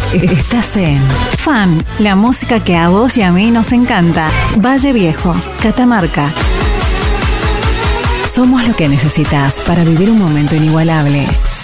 Estás en Fan, la música que a vos y a mí nos encanta. Valle Viejo, Catamarca. Somos lo que necesitas para vivir un momento inigualable.